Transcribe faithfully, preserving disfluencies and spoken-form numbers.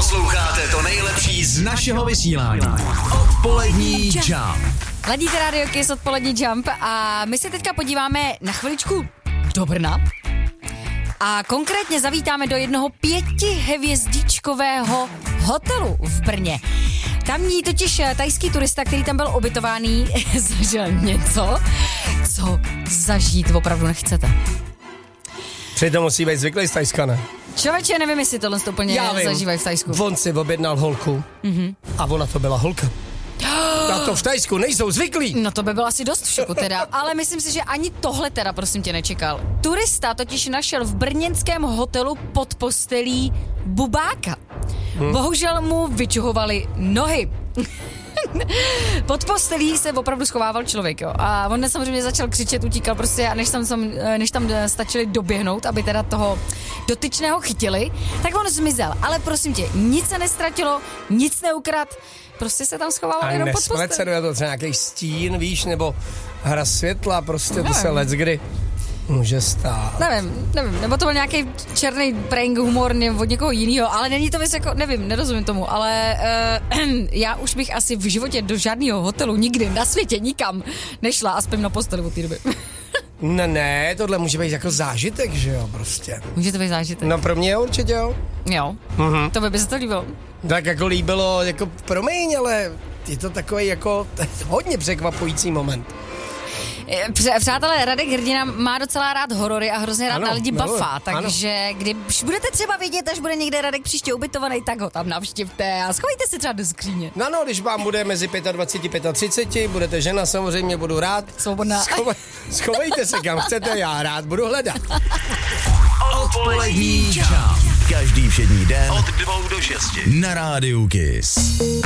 Posloucháte to nejlepší z našeho vysílání. Odpolední Jump. Ladíte Radio Kiss, Odpolední Jump a my se teďka podíváme na chviličku do Brna. A konkrétně zavítáme do jednoho pětihvězdičkového hotelu v Brně. Tamní totiž tajský turista, který tam byl ubytovaný, zažil něco, co zažít opravdu nechcete. Přitom musí být zvyklý z Tajska, ne? Člověče, nevím, jestli tohle úplně zažívají v Tajsku. On si objednal holku mm-hmm. a ona to byla holka. Na to v Tajsku nejsou zvyklí. No to by bylo asi dost v šoku teda, ale myslím si, že ani tohle teda prosím tě nečekal. Turista totiž našel v brněnském hotelu pod postelí bubáka. Hmm. Bohužel mu vyčuhovali nohy. Pod postelí se opravdu schovával člověk, jo. A on samozřejmě začal křičet, utíkal prostě a než tam, než tam stačili doběhnout, aby teda toho dotyčného chytili, tak on zmizel. Ale prosím tě, nic se nestratilo, nic neukrad, prostě se tam schovával jenom pod postelí. A nesmleceduje to třeba nějaký stín, víš, nebo hra světla, prostě to se leckdy může stát. Nevím, nevím, nebo to byl nějaký černý prank humor od někoho jiného, ale není to věc jako, nevím, nerozumím tomu, ale uh, já už bych asi v životě do žádného hotelu nikdy na světě nikam nešla a spím na posteli od té doby. Ne, ne, tohle může být jako zážitek, že jo, prostě. Může to být zážitek. No pro mě určitě jo. Jo, mm-hmm. To by se to líbilo. Tak jako líbilo, jako promiň, ale je to takový jako hodně překvapující moment. Přátelé, Radek Hrdina má docela rád horory a hrozně rád ano, na lidi bafá, takže ano. Když budete třeba vidět, až bude někde Radek příště ubytovaný, tak ho tam navštivte a schovejte si třeba do skříně. No, no, když vám bude mezi dvacet pět a třicet, budete žena, samozřejmě budu rád. Svobodná. Schove, schovejte se kam chcete, já rád budu hledat. Odpolední Jump. Každý všední den od dvou do šesti na Rádiu Kiss.